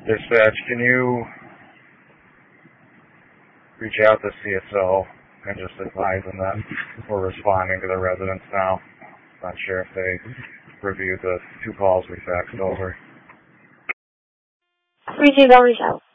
Dispatch, can you reach out to CSO and just advise them that we're responding to the residents now? Not sure if they reviewed the 2 calls we faxed over. Reaching out.